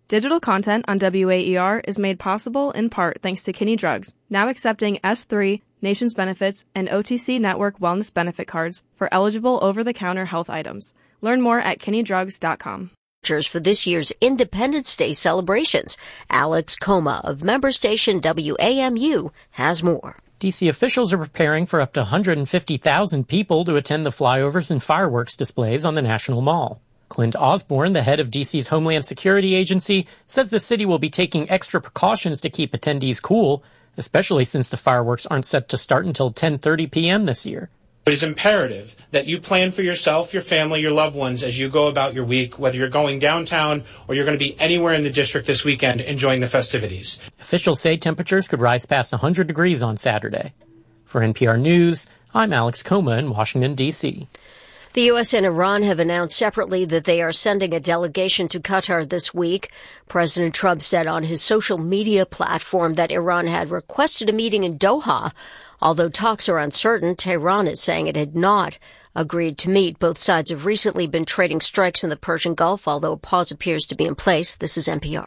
Digital content on WAER is made possible in part thanks to Kinney Drugs, now accepting S3, Nations Benefits, and OTC Network Wellness Benefit cards for eligible over-the-counter health items. Learn more at kinneydrugs.com. For this year's Independence Day celebrations, Alex Coma of member station WAMU has more. D.C. officials are preparing for up to 150,000 people to attend the flyovers and fireworks displays on the National Mall. Clint Osborne, the head of D.C.'s Homeland Security Agency, says the city will be taking extra precautions to keep attendees cool, especially since the fireworks aren't set to start until 10:30 p.m. this year. It is imperative that you plan for yourself, your family, your loved ones as you go about your week, whether you're going downtown or you're going to be anywhere in the district this weekend enjoying the festivities. Officials say temperatures could rise past 100 degrees on Saturday. For NPR News, I'm Alex Coma in Washington, D.C. The U.S. and Iran have announced separately that they are sending a delegation to Qatar this week. President Trump said on his social media platform that Iran had requested a meeting in Doha. Although talks are uncertain, Tehran is saying it had not agreed to meet. Both sides have recently been trading strikes in the Persian Gulf, although a pause appears to be in place. This is NPR.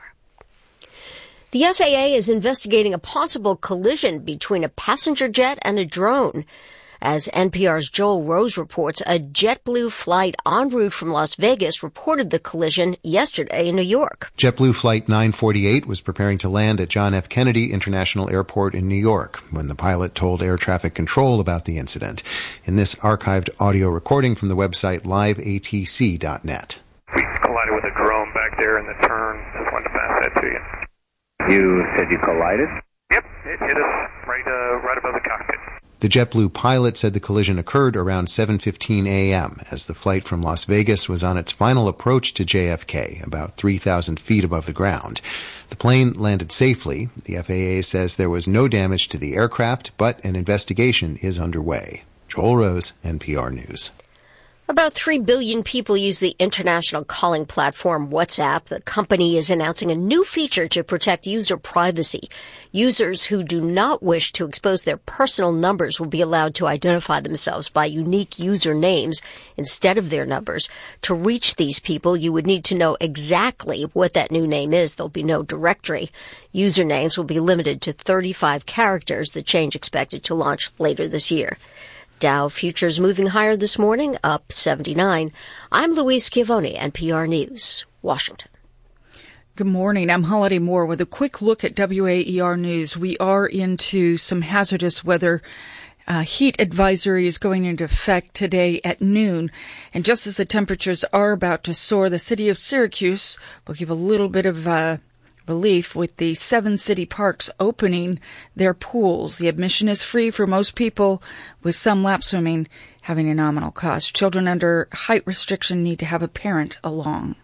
The FAA is investigating a possible collision between a passenger jet and a drone. As NPR's Joel Rose reports, a JetBlue flight en route from Las Vegas reported the collision yesterday in New York. JetBlue Flight 948 was preparing to land at John F. Kennedy International Airport in New York when the pilot told air traffic control about the incident. In this archived audio recording from the website liveatc.net. We collided with a drone back there in the turn. Just wanted to pass that to you. You said you collided? Yep, it hit us right above the cockpit. The JetBlue pilot said the collision occurred around 7:15 a.m. as the flight from Las Vegas was on its final approach to JFK, about 3,000 feet above the ground. The plane landed safely. The FAA says there was no damage to the aircraft, but an investigation is underway. Joel Rose, NPR News. About 3 billion people use the international calling platform WhatsApp. The company is announcing a new feature to protect user privacy. Users who do not wish to expose their personal numbers will be allowed to identify themselves by unique user names instead of their numbers. To reach these people, you would need to know exactly what that new name is. There'll be no directory. Usernames will be limited to 35 characters, the change expected to launch later this year. Dow futures moving higher this morning, up 79. I'm Louise Schiavone, NPR News, Washington. Good morning. I'm Holiday Moore with a quick look at WAER News. We are into some hazardous weather. Heat advisory is going into effect today at noon. And just as the temperatures are about to soar, the city of Syracuse will give a little bit of relief with the 7 city parks opening their pools. The admission is free for most people, with some lap swimming having a nominal cost. Children under height restriction need to have a parent along.